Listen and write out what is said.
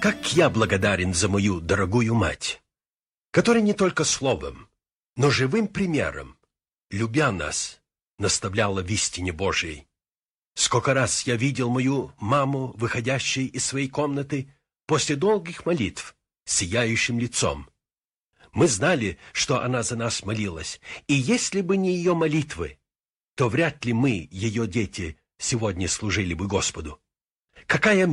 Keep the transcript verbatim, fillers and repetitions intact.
Как я благодарен за мою дорогую мать, которая не только словом, но живым примером, любя нас, наставляла в истине Божией. Сколько раз я видел мою маму, выходящей из своей комнаты после долгих молитв, с сияющим лицом. Мы знали, что она за нас молилась, и если бы не ее молитвы, то вряд ли мы, ее дети, сегодня служили бы Господу. Какая